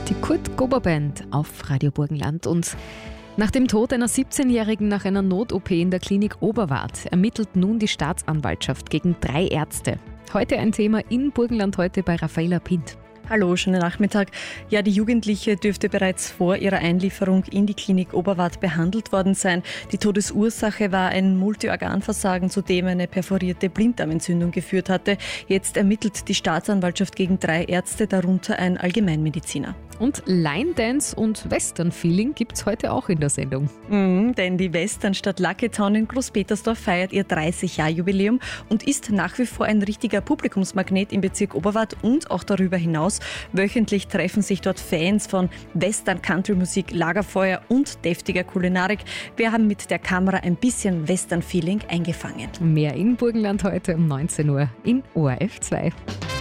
Die Kurt-Gober-Band auf Radio Burgenland. Und nach dem Tod einer 17-Jährigen nach einer Not-OP in der Klinik Oberwart ermittelt nun die Staatsanwaltschaft gegen 3 Ärzte. Heute ein Thema in Burgenland heute bei Raffaella Pint. Hallo, schönen Nachmittag. Ja, die Jugendliche dürfte bereits vor ihrer Einlieferung in die Klinik Oberwart behandelt worden sein. Die Todesursache war ein Multiorganversagen, zu dem eine perforierte Blinddarmentzündung geführt hatte. Jetzt ermittelt die Staatsanwaltschaft gegen 3 Ärzte, darunter ein Allgemeinmediziner. Und Line Dance und Western Feeling gibt's heute auch in der Sendung. Denn die Westernstadt Lucky Town in Großpetersdorf feiert ihr 30-Jahr-Jubiläum und ist nach wie vor ein richtiger Publikumsmagnet im Bezirk Oberwart und auch darüber hinaus. Wöchentlich treffen sich dort Fans von Western-Country-Musik, Lagerfeuer und deftiger Kulinarik. Wir haben mit der Kamera ein bisschen Western-Feeling eingefangen. Mehr in Burgenland heute um 19 Uhr in ORF 2.